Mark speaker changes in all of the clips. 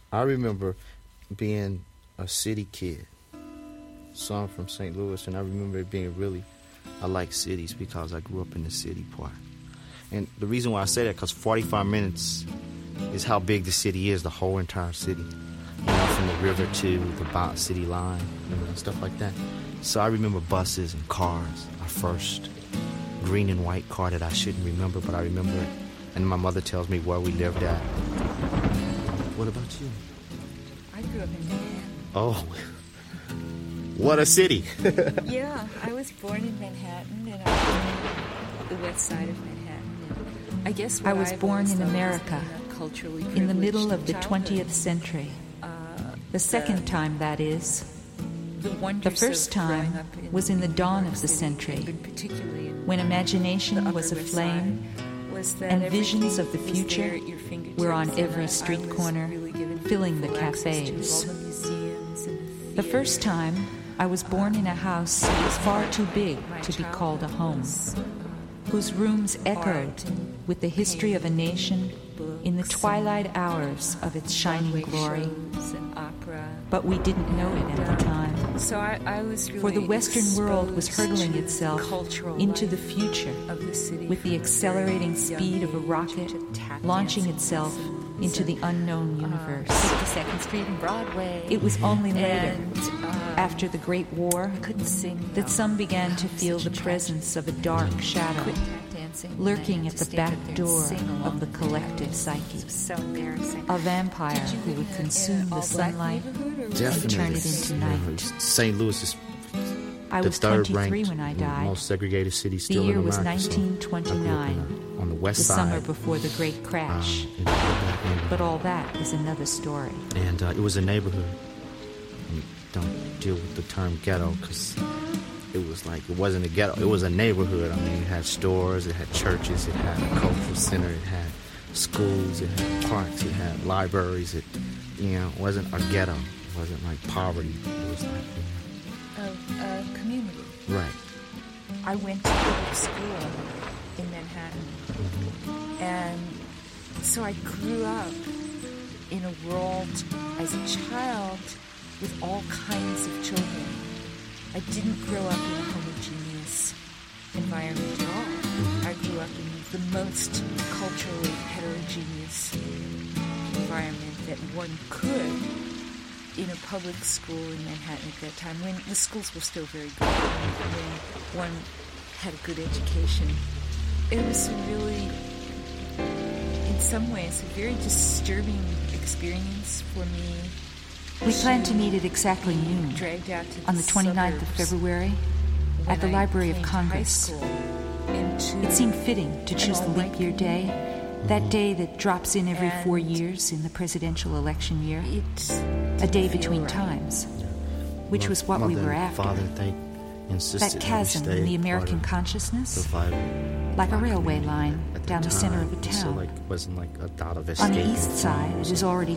Speaker 1: I remember being a city kid. So I'm from St. Louis, and I remember it being really, I like cities because I grew up in the city part. And the reason why I say that, because 45 minutes is how big the city is, the whole entire city. You know, from the river to the city line, you know, and stuff like that. So I remember buses and cars. Our first green and white car that I shouldn't remember, but I remember it. And my mother tells me where we lived at. What about you?
Speaker 2: I grew up in Manhattan.
Speaker 1: Oh, what a city.
Speaker 2: Yeah, I was born in Manhattan, and I was on the west side of Manhattan. And I guess
Speaker 3: I was born in America, in the middle of the 20th century. The second time, that is. The first time was in the dawn of the century, when imagination was aflame and visions of the future were on every street corner, filling the cafes. The first time, I was born in a house far too big to be called a home, whose rooms echoed with the history of a nation in the twilight hours of its shining glory. But we didn't know it at the time.
Speaker 2: So I was really
Speaker 3: for the Western world was hurtling itself into the future with the accelerating speed of a rocket, launching itself into the unknown universe.
Speaker 2: 52nd Street and Broadway.
Speaker 3: It was only later, after the Great War, that some began to feel the presence of a dark shadow lurking at the back door of the collective psyche. A vampire who would consume the sunlight and turn it into night.
Speaker 1: St. Louis is
Speaker 3: I was 23 when I died.
Speaker 1: Most segregated city
Speaker 3: The
Speaker 1: still in
Speaker 3: year was
Speaker 1: America.
Speaker 3: 1929,
Speaker 1: on the west
Speaker 3: the
Speaker 1: side.
Speaker 3: summer before the Great Crash. But all that is another story.
Speaker 1: And it was a neighborhood. Don't deal with the term ghetto because it was like, it wasn't a ghetto. It was a neighborhood. I mean, it had stores, it had churches, it had a cultural center, it had schools, it had parks, it had libraries. It, you know, wasn't a ghetto. It wasn't like poverty. It was like,
Speaker 2: a community.
Speaker 1: right.
Speaker 2: I went to public school in Manhattan. And so I grew up in a world as a child with all kinds of children. I didn't grow up in a homogeneous environment at all. I grew up in the most culturally heterogeneous environment that one could in a public school in Manhattan at that time, when the schools were still very good, when one had a good education. It was really, in some ways, a very disturbing experience for me.
Speaker 3: We planned to meet at exactly noon, on the 29th of February, at the Library of Congress. It seemed fitting to choose the leap year day, that day that drops in every 4 years in the presidential election year, a day between times, which was what we were after. That chasm in the American consciousness, like a railway line down the center of a town. On the east side, it is already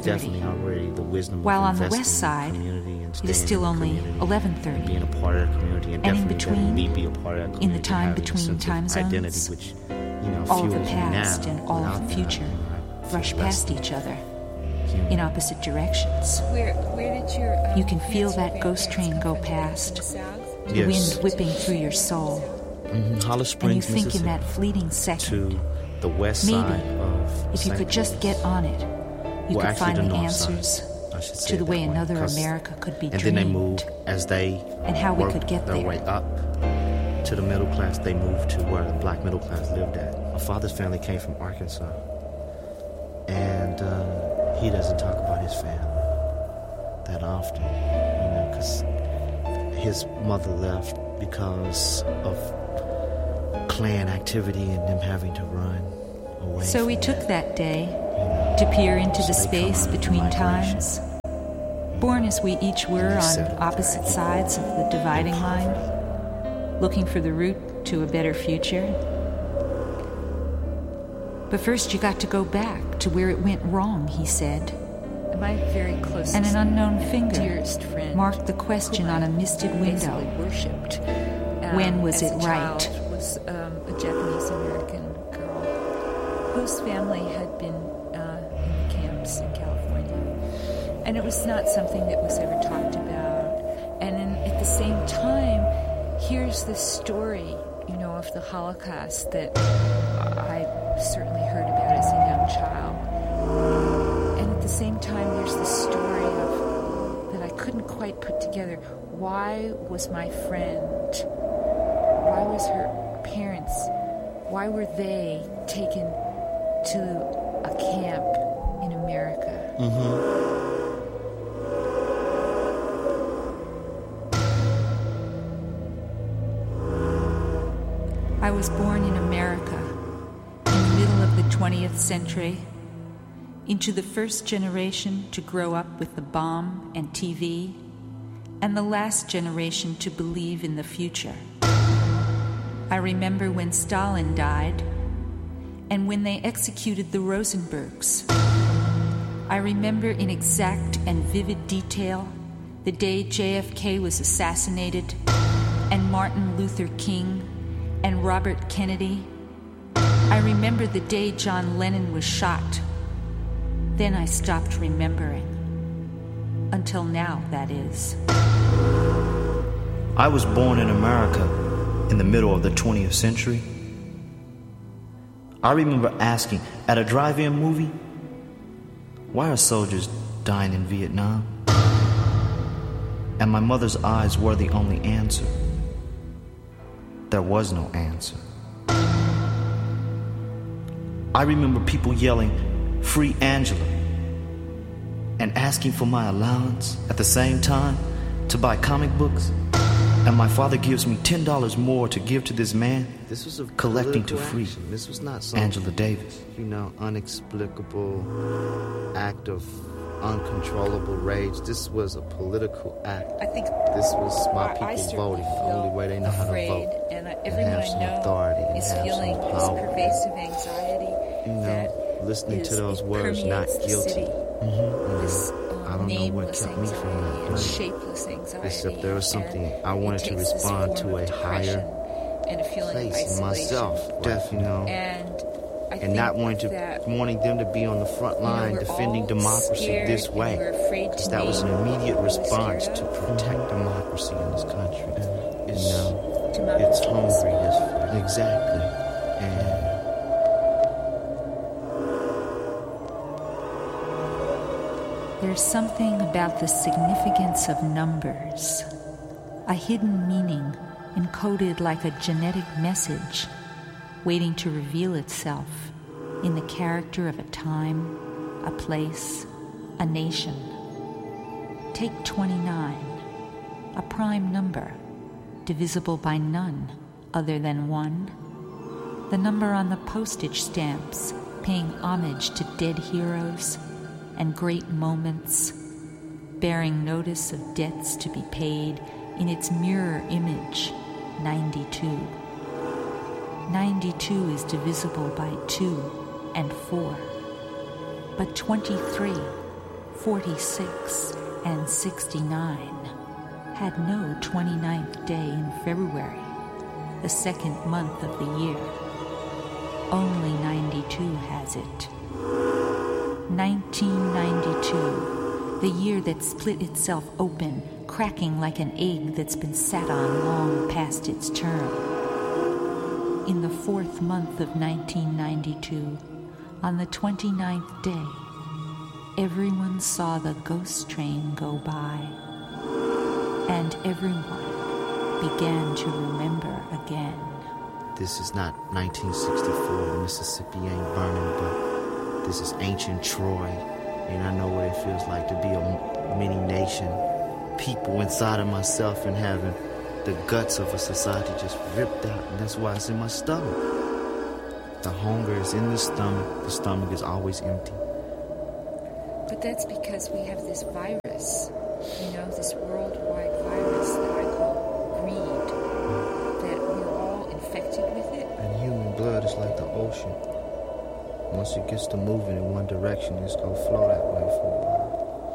Speaker 3: 12:30, while on the west side, it is still only 11:30. And in between, in the time between time zones, all of the past and all of the future rush past each other in opposite directions.
Speaker 2: Where did your
Speaker 3: you can feel that ghost train go past, the wind whipping through your soul.
Speaker 1: Hollis Springs,
Speaker 3: and you think in that fleeting second,
Speaker 1: to the west
Speaker 3: maybe,
Speaker 1: side of
Speaker 3: if you could just get on it, you could find the answers to the way another America could be
Speaker 1: and
Speaker 3: dreamed.
Speaker 1: then they moved as they
Speaker 3: and how we could get
Speaker 1: their
Speaker 3: there.
Speaker 1: way up to the middle class. They moved to where the black middle class lived at. My father's family came from Arkansas, and he doesn't talk about his family that often, you know, because his mother left because of Klan activity and them having to run away.
Speaker 3: So we took that day to peer into the space between times, born as we each were on opposite sides of the dividing line, looking for the route to a better future. But first you got to go back to where it went wrong, he said.
Speaker 2: My very close
Speaker 3: and an unknown finger
Speaker 2: dearest friend
Speaker 3: marked the question on a misted window.
Speaker 2: Worshipped.
Speaker 3: When was it right?
Speaker 2: Was a Japanese American girl whose family had been in the camps in California. And it was not something that was ever talked about. And at the same time, here's this story, of the Holocaust that I certainly heard about as a young child. And at the same time, there's this story that I couldn't quite put together. Why was my friend, why was her parents, why were they taken to a camp in America?
Speaker 3: I was born in America in the middle of the 20th century, into the first generation to grow up with the bomb and TV, and the last generation to believe in the future. I remember when Stalin died and when they executed the Rosenbergs. I remember in exact and vivid detail the day JFK was assassinated and Martin Luther King and Robert Kennedy. I remember the day John Lennon was shot. Then I stopped remembering. Until now, that is.
Speaker 1: I was born in America in the middle of the 20th century. I remember asking at a drive-in movie, why are soldiers dying in Vietnam? And my mother's eyes were the only answer. There was no answer. I remember people yelling, "Free Angela," and asking for my allowance at the same time to buy comic books. And my father gives me $10 more to give to this man. This was a collecting to free action. This was not some Angela Davis. Inexplicable act of uncontrollable rage. This was a political act.
Speaker 2: I think
Speaker 1: this was my people voting. The only way they know how to vote.
Speaker 2: And everyone
Speaker 1: have some authority and
Speaker 2: is
Speaker 1: have
Speaker 2: feeling
Speaker 1: some
Speaker 2: this
Speaker 1: power.
Speaker 2: pervasive anxiety.
Speaker 1: Listening to those words, not guilty.
Speaker 2: This
Speaker 1: I don't know what kept me from that
Speaker 2: and
Speaker 1: place.
Speaker 2: Shapeless anxiety.
Speaker 1: Except there was something I wanted to respond to a higher
Speaker 2: and a feeling
Speaker 1: place in myself,
Speaker 2: and
Speaker 1: not wanting them to be on the front line defending democracy this way, because that was an immediate response to protect democracy in this country. It's hungry, exactly, and
Speaker 3: there's something about the significance of numbers, a hidden meaning encoded like a genetic message, waiting to reveal itself in the character of a time, a place, a nation. Take 29, a prime number, divisible by none other than 1, the number on the postage stamps paying homage to dead heroes and great moments, bearing notice of debts to be paid in its mirror image, 92. 92 is divisible by 2 and 4. But 23, 46, and 69 had no 29th day in February, the second month of the year. Only 92 has it. 1992, the year that split itself open, cracking like an egg that's been sat on long past its term. In the 4th month of 1992, on the 29th day, everyone saw the ghost train go by, and everyone began to remember again.
Speaker 1: This is not 1964, the Mississippi ain't burning, but this is ancient Troy, and I know what it feels like to be a mini nation. People inside of myself and having the guts of a society just ripped out, and that's why it's in my stomach. The hunger is in the stomach is always empty.
Speaker 2: But that's because we have this virus, this worldwide virus that I call greed, that we're all infected with it.
Speaker 1: And human blood is like the ocean. Once it gets to moving in one direction, it's going to flow that way for a while.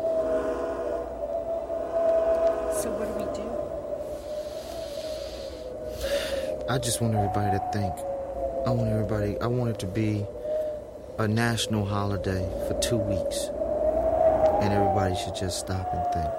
Speaker 2: So what do we do?
Speaker 1: I just want everybody to think. I want it to be a national holiday for 2 weeks. And everybody should just stop and think.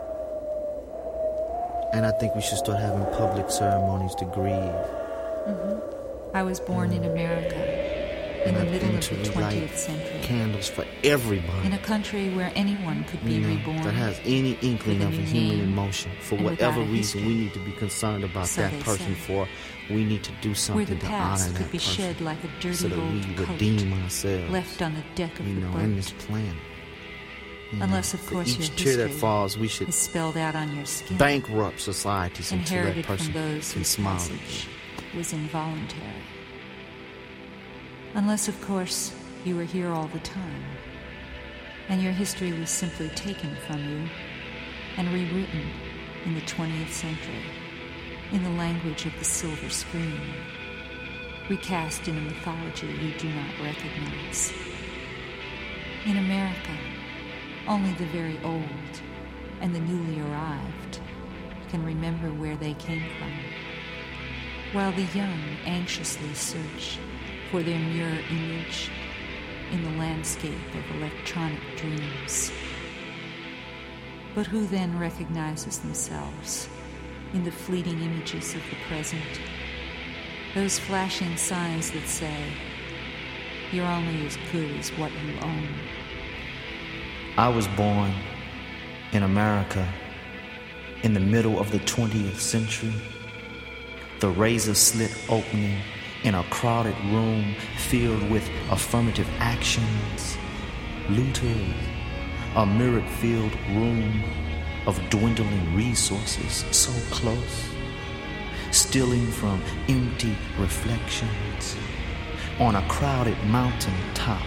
Speaker 1: And I think we should start having public ceremonies to grieve.
Speaker 3: Mm-hmm. I was born in America in the middle of the 20th century.
Speaker 1: Candles for everybody.
Speaker 3: In a country where anyone could be reborn.
Speaker 1: That has any inkling of a human emotion. For whatever reason we need to be concerned about that person for, we need to do something to honor that person. Where the past
Speaker 3: could be shed like a dirty
Speaker 1: so that
Speaker 3: old
Speaker 1: we
Speaker 3: coat
Speaker 1: redeem ourselves.
Speaker 3: Left on the deck of the boat.
Speaker 1: In this planet.
Speaker 3: Unless, of course,
Speaker 1: each tear that falls, we should
Speaker 3: is spelled out on your skin.
Speaker 1: Bankrupt societies until that person
Speaker 3: from those
Speaker 1: can smile.
Speaker 3: Was involuntary. Unless, of course, you were here all the time, and your history was simply taken from you and rewritten in the 20th century in the language of the silver screen, recast in a mythology you do not recognize. In America, only the very old and the newly arrived can remember where they came from, while the young anxiously search for their mirror image in the landscape of electronic dreams. But who then recognizes themselves in the fleeting images of the present? Those flashing signs that say, you're only as good as what you own.
Speaker 1: I was born in America in the middle of the 20th century, the razor slit opening in a crowded room filled with affirmative actions, looters, a mirror-filled room of dwindling resources so close, stealing from empty reflections on a crowded mountain top.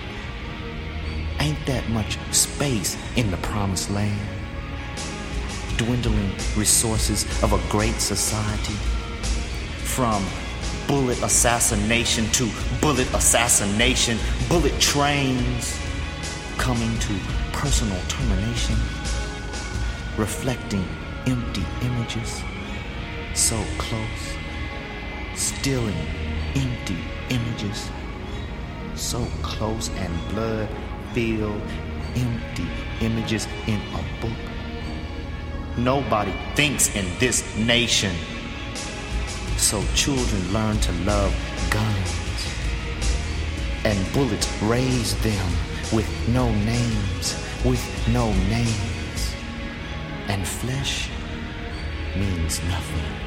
Speaker 1: Ain't that much space in the promised land? Dwindling resources of a great society, from bullet assassination to bullet assassination, bullet trains coming to personal termination, reflecting empty images so close, stealing empty images so close, and blood-filled empty images in a book. Nobody thinks in this nation. So children learn to love guns, and bullets raise them with no names, and flesh means nothing.